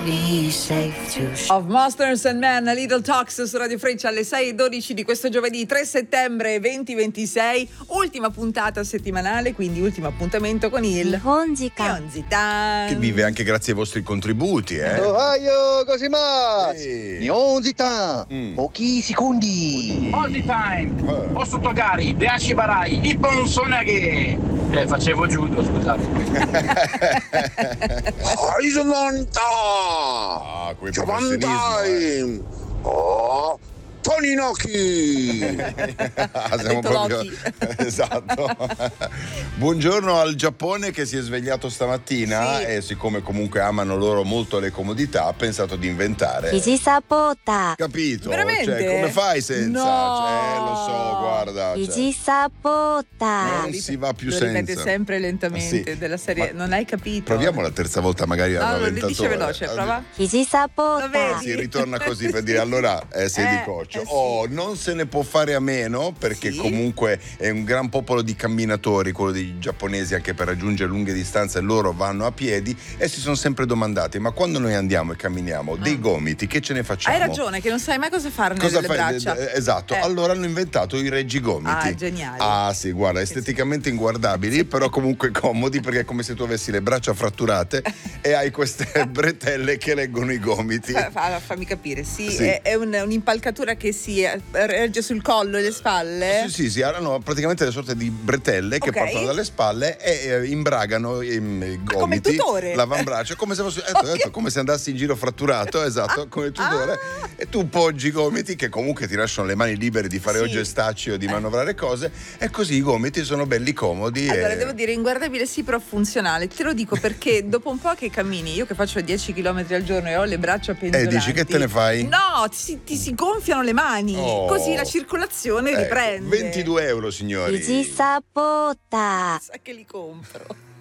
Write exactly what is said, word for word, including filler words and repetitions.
Of Monsters and Men, Little Talks su Radio Freccia alle sei e dodici di questo giovedì tre settembre duemilaventisei, ultima puntata settimanale, quindi ultimo appuntamento con il Nihonjikan, che vive anche grazie ai vostri contributi, eh. Ohio gozaimasu. Sì. Nihonjikan. Mm. Pochi secondi. All the time, posso toccare, Deashi Barai, Ippon Sonage. Eh, facevo judo, scusate. Aizonanta. Ah, quei professionismi, eh. Giovandai. Oh. Toninoki. Ah, siamo proprio esatto. Buongiorno al Giappone che si è svegliato stamattina, sì. E siccome comunque amano loro molto le comodità, ha pensato di inventare Hijisapota. Capito? Veramente? Cioè, come fai senza? No. Cioè, lo so, guarda. Cioè, Hijisapota. non si va più lo senza. ripete sempre lentamente, Sì. della serie. Ma non hai capito? proviamo la terza volta magari al No, lo rallentatore. dice veloce, prova. Hijisapota. Lo vedi? Si ritorna così per dire allora eh, sei Eh, di coach. eh sì. Oh, non se ne può fare a meno perché Sì. comunque è un gran popolo di camminatori, quello dei giapponesi, anche per raggiungere lunghe distanze loro vanno a piedi e si sono sempre domandati ma quando noi andiamo e camminiamo dei gomiti che ce ne facciamo? Hai ragione, che non sai mai cosa farne Cosa delle fai? braccia. Eh, Esatto, Eh. allora hanno inventato i reggigomiti. Ah, geniali. Ah sì, guarda, esteticamente inguardabili, però comunque comodi perché è come se tu avessi le braccia fratturate e hai queste bretelle che reggono i gomiti. Fa- fa- fammi capire, sì, Sì. È, è un- un'impalcatura che si eh, regge sul collo e le spalle. Sì, sì, sì, hanno praticamente delle sorte di bretelle che Ok. partono dalle spalle e eh, imbragano i, i gomiti, come il tutore. l'avambraccio, come se fosse, ecco, ecco, come se andassi in giro fratturato, esatto, come il tutore. Ah. E tu poggi i gomiti che comunque ti lasciano le mani libere di fare Sì. o gestacci o di manovrare cose e così i gomiti sono belli comodi. Allora, e... devo dire, inguardabile sì, però funzionale. Te lo dico perché dopo un po' che cammini, io che faccio dieci chilometri al giorno e ho le braccia penzolanti. Eh, dici che te ne fai? No, ti, si- ti si gonfiano le mani, Oh. così la circolazione Ecco, riprende. ventidue euro signori. Hijisapota. Sa che li compro.